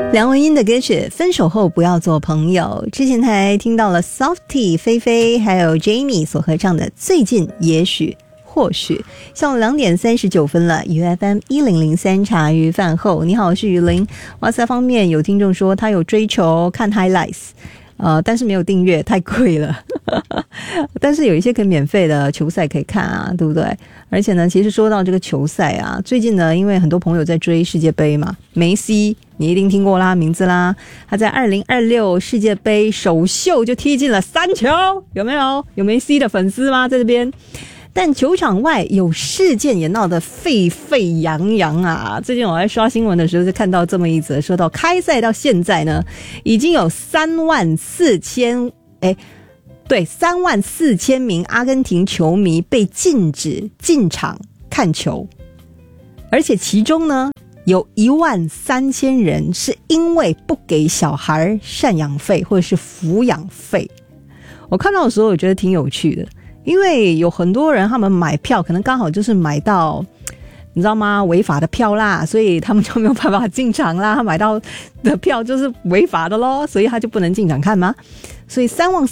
梁文音的歌曲《分手后不要做朋友》，之前还听到了 Softy 菲菲还有 Jamie 所合唱的《最近也许或许》。像2点39分了，UFM 1003茶余饭后，你好，我是雨林。哇塞，方面有听众说他有追求看 highlights，但是没有订阅，太贵了。但是有一些可以免费的球赛可以看啊，对不对？而且呢，其实说到这个球赛啊，最近呢，因为很多朋友在追世界杯嘛，梅西你一定听过啦，名字啦，他在2026世界杯首秀就踢进了3球，有没有？有梅西的粉丝吗？在这边？但球场外有事件也闹得沸沸扬扬啊！最近我在刷新闻的时候就看到这么一则，说到开赛到现在呢，已经有34000名阿根廷球迷被禁止进场看球，而且其中呢有13000人是因为不给小孩赡养费或者是抚养费。我看到的时候我觉得挺有趣的，因为有很多人他们买票可能刚好就是买到你知道吗违法的票啦，所以他们就没有办法进场啦，他买到的票就是违法的咯，所以他就不能进场看吗？所以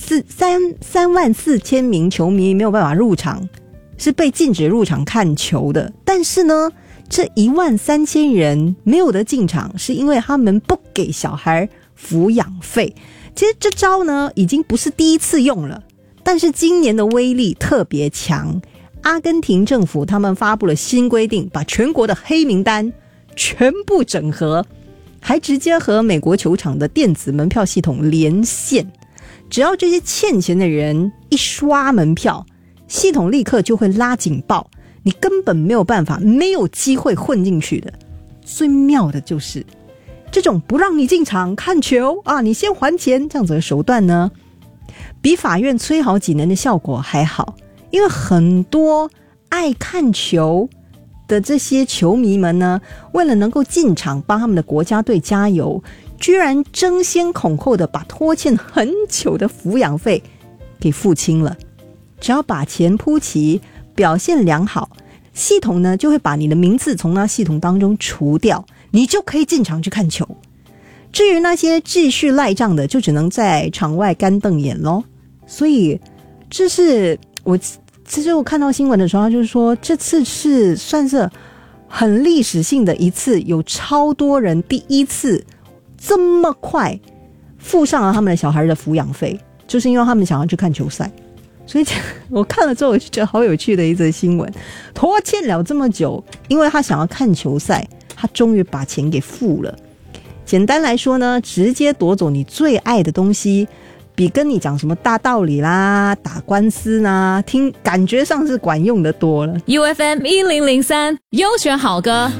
34000名球迷没有办法入场，是被禁止入场看球的。但是呢，这13000人没有得进场，是因为他们不给小孩抚养费。其实这招呢已经不是第一次用了，但是今年的威力特别强。阿根廷政府他们发布了新规定，把全国的黑名单全部整合，还直接和美国球场的电子门票系统连线。只要这些欠钱的人一刷门票，系统立刻就会拉警报，你根本没有办法，没有机会混进去的。最妙的就是这种不让你进场看球啊，你先还钱这样子的手段呢，比法院催好几年的效果还好。因为很多爱看球的这些球迷们呢，为了能够进场帮他们的国家队加油，居然争先恐后的把拖欠很久的抚养费给付清了。只要把钱铺齐，表现良好，系统呢就会把你的名字从那系统当中除掉，你就可以进场去看球。至于那些继续赖账的，就只能在场外干瞪眼咯。所以这是其实我看到新闻的时候，就是说这次是算是很历史性的一次，有超多人第一次这么快付上了他们的小孩的抚养费，就是因为他们想要去看球赛。所以我看了之后我就觉得好有趣的一则新闻，拖欠了这么久，因为他想要看球赛，他终于把钱给付了。简单来说呢，直接夺走你最爱的东西，比跟你讲什么大道理啦、打官司啦，感觉上是管用的多了。 UFM 1003优选好歌。